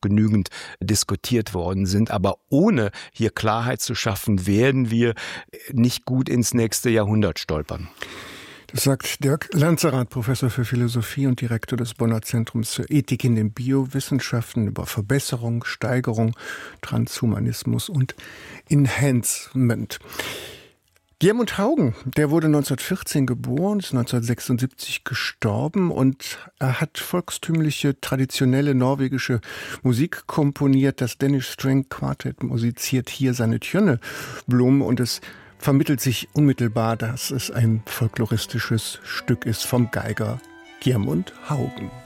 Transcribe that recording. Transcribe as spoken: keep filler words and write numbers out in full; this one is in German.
genügend diskutiert worden sind. Aber ohne hier Klarheit zu schaffen, werden wir nicht gut ins nächste Jahrhundert stolpern. Das sagt Dirk Lanzerath, Professor für Philosophie und Direktor des Bonner Zentrums für Ethik in den Biowissenschaften, über Verbesserung, Steigerung, Transhumanismus und Enhancement. Gjermund Haugen, der wurde neunzehnhundertvierzehn geboren, ist neunzehnhundertsechsundsiebzig gestorben und er hat volkstümliche, traditionelle norwegische Musik komponiert. Das Danish String Quartet musiziert hier seine Tjønneblumen und es vermittelt sich unmittelbar, dass es ein folkloristisches Stück ist vom Geiger Gjermund Haugen.